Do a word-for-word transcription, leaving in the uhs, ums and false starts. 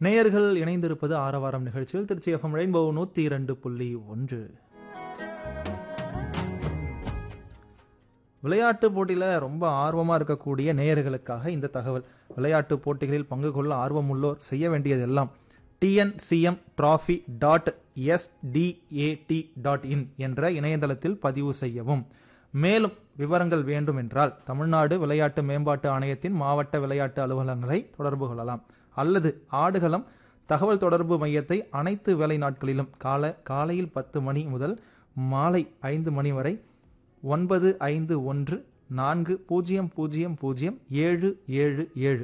நேயர்கள் இணைந்திருப்பது ஆரவாரம் நிகழ்ச்சியில் திருச்சி எஃப்எம் ரெயின்போ நூத்தி இரண்டு புள்ளி ஒன்று. விளையாட்டு போட்டியில ரொம்ப ஆர்வமா இருக்கக்கூடிய நேயர்களுக்காக இந்த தகவல். விளையாட்டு போட்டிகளில் பங்கு கொள்ள ஆர்வம் உள்ளோர் செய்ய வேண்டியதெல்லாம் TNCM trophy dot SDAT dot in என்ற இணையதளத்தில் பதிவு செய்யவும். மேலும் விவரங்கள் வேண்டும் என்றால் தமிழ்நாடு விளையாட்டு மேம்பாட்டு ஆணையத்தின் மாவட்ட விளையாட்டு அலுவலகங்களை தொடர்பு கொள்ளலாம். அல்லது ஆடுகளம் தகவல் தொடர்பு மையத்தை அனைத்து வேலை நாட்களிலும் கால காலையில் பத்து மணி முதல் மாலை ஐந்து மணி வரை ஒன்பது ஐந்து ஒன்று நான்கு பூஜ்ஜியம் பூஜ்ஜியம் பூஜ்ஜியம் ஏழு ஏழு ஏழு